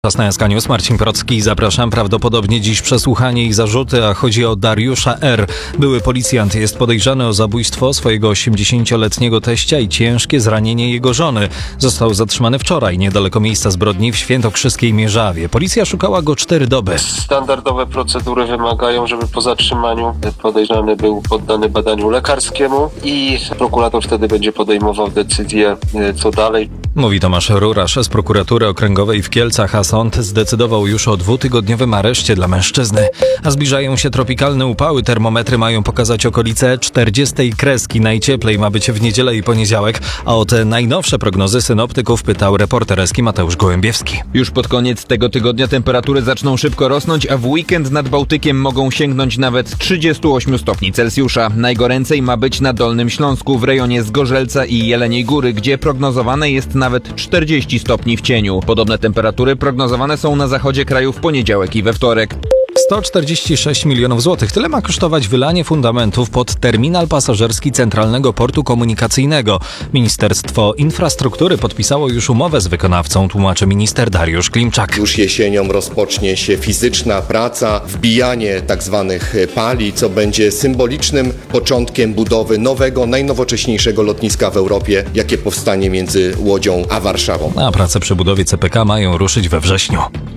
Czas na SK News, Marcin Procki, zapraszam. Prawdopodobnie dziś przesłuchanie i zarzuty, a chodzi o Dariusza R. Były policjant jest podejrzany o zabójstwo swojego 80-letniego teścia i ciężkie zranienie jego żony. Został zatrzymany wczoraj, niedaleko miejsca zbrodni w Świętokrzyskiej Mierzawie. Policja szukała go 4 doby. Standardowe procedury wymagają, żeby po zatrzymaniu podejrzany był poddany badaniu lekarskiemu i prokurator wtedy będzie podejmował decyzję, co dalej. Mówi Tomasz Rurasz z prokuratury okręgowej w Kielcach, a sąd zdecydował już o 2-tygodniowym areszcie dla mężczyzny. A zbliżają się tropikalne upały, termometry mają pokazać okolice 40 kreski. Najcieplej ma być w niedzielę i poniedziałek, a o te najnowsze prognozy synoptyków pytał reporter SK Mateusz Gołębiewski. Już pod koniec tego tygodnia temperatury zaczną szybko rosnąć, a w weekend nad Bałtykiem mogą sięgnąć nawet 38 stopni Celsjusza. Najgoręcej ma być na Dolnym Śląsku, w rejonie Zgorzelca i Jeleniej Góry, gdzie prognozowane jest nawet 40 stopni w cieniu. Podobne temperatury prognozowane są na zachodzie kraju w poniedziałek i we wtorek. 146 milionów złotych. Tyle ma kosztować wylanie fundamentów pod terminal pasażerski Centralnego Portu Komunikacyjnego. Ministerstwo Infrastruktury podpisało już umowę z wykonawcą, tłumaczy minister Dariusz Klimczak. Już jesienią rozpocznie się fizyczna praca, wbijanie tzw. pali, co będzie symbolicznym początkiem budowy nowego, najnowocześniejszego lotniska w Europie, jakie powstanie między Łodzią a Warszawą. A prace przy budowie CPK mają ruszyć we wrześniu.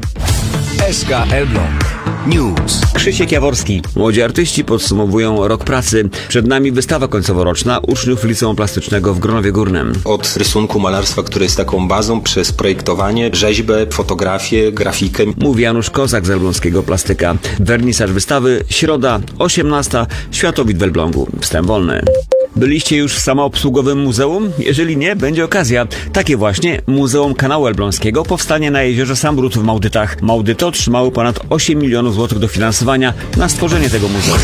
SK Elbląg News. Krzysiek Jaworski. Młodzi artyści podsumowują rok pracy. Przed nami wystawa końcoworoczna uczniów Liceum Plastycznego w Gronowie Górnym. Od rysunku, malarstwa, które jest taką bazą, przez projektowanie, rzeźbę, fotografię, grafikę. Mówi Janusz Kozak z elbląskiego Plastyka. Wernisaż wystawy, środa, 18, Światowid w Elblągu. Wstęp wolny. Byliście już w samoobsługowym muzeum? Jeżeli nie, będzie okazja. Takie właśnie Muzeum Kanału Elbląskiego powstanie na jeziorze Sambrud w Małdytach. Małdyty otrzymały ponad 8 milionów złotych dofinansowania na stworzenie tego muzeum.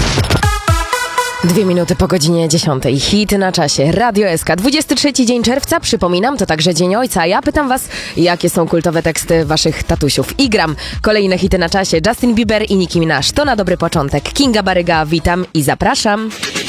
2 minuty po godzinie 10. Hity na czasie. Radio SK. 23 dzień czerwca. Przypominam, to także Dzień Ojca. Ja pytam was, jakie są kultowe teksty waszych tatusiów. I gram. Kolejne hity na czasie. Justin Bieber i Nicki Minaj. To na dobry początek. Kinga Baryga, witam i zapraszam.